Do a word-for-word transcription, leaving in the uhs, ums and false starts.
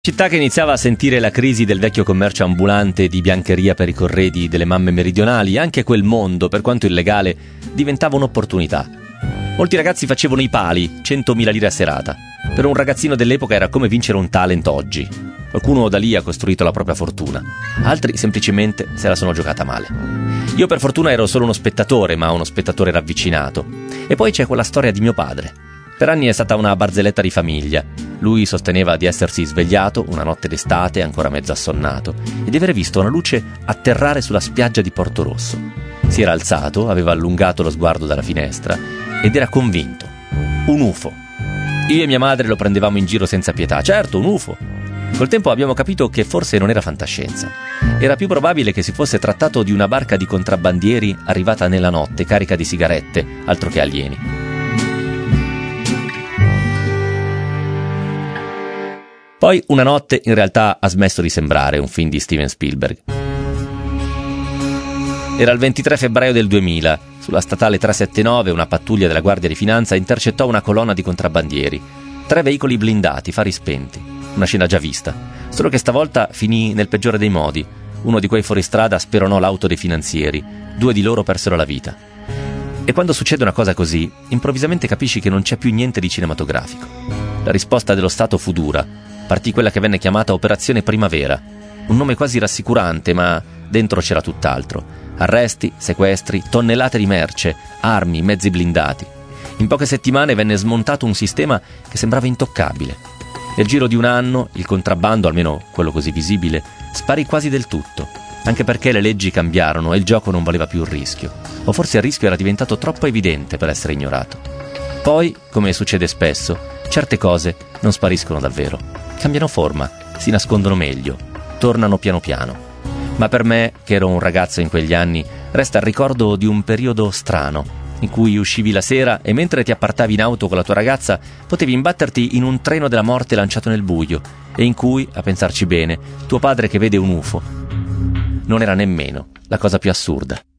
Città che iniziava a sentire la crisi del vecchio commercio ambulante di biancheria per i corredi delle mamme meridionali, anche quel mondo, per quanto illegale, diventava un'opportunità. Molti ragazzi facevano i pali, centomila lire a serata. Per un ragazzino dell'epoca era come vincere un talent oggi. Qualcuno da lì ha costruito la propria fortuna, altri semplicemente se la sono giocata male. Io per fortuna ero solo uno spettatore, ma uno spettatore ravvicinato. E poi c'è quella storia di mio padre. Per anni è stata una barzelletta di famiglia. Lui sosteneva di essersi svegliato una notte d'estate, ancora mezzo assonnato, e di aver visto una luce atterrare sulla spiaggia di Porto Rosso. Si era alzato, aveva allungato lo sguardo dalla finestra ed era convinto. Un U F O. Io e mia madre lo prendevamo in giro senza pietà. Certo, un U F O. Col tempo abbiamo capito che forse non era fantascienza. Era più probabile che si fosse trattato di una barca di contrabbandieri arrivata nella notte, carica di sigarette, altro che alieni. Poi una notte in realtà ha smesso di sembrare un film di Steven Spielberg. Era il ventitré febbraio del duemila. Sulla statale trecentosettantanove una pattuglia della Guardia di Finanza intercettò una colonna di contrabbandieri. Tre veicoli blindati, fari spenti. Una scena già vista. Solo che stavolta finì nel peggiore dei modi. Uno di quei fuoristrada speronò l'auto dei finanzieri. Due di loro persero la vita. E quando succede una cosa così, improvvisamente capisci che non c'è più niente di cinematografico. La risposta dello Stato fu dura. Partì quella che venne chiamata Operazione Primavera, un nome quasi rassicurante, ma dentro c'era tutt'altro. Arresti, sequestri, tonnellate di merce, armi, mezzi blindati. In poche settimane venne smontato un sistema che sembrava intoccabile. Nel giro di un anno il contrabbando, almeno quello così visibile, sparì quasi del tutto, anche perché le leggi cambiarono e il gioco non valeva più il rischio, o forse il rischio era diventato troppo evidente per essere ignorato. Poi, come succede spesso, certe cose non spariscono davvero. Cambiano forma, si nascondono meglio, tornano piano piano. Ma per me, che ero un ragazzo in quegli anni, resta il ricordo di un periodo strano, in cui uscivi la sera e mentre ti appartavi in auto con la tua ragazza, potevi imbatterti in un treno della morte lanciato nel buio, e in cui, a pensarci bene, tuo padre che vede un U F O non era nemmeno la cosa più assurda.